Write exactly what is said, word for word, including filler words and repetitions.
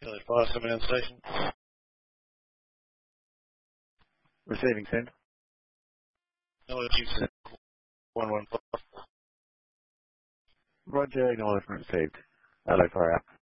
Kelly Fire Command Station. Receiving send. Hello, Chief Send. one one five. Roger, acknowledgement received. Hello, fire out.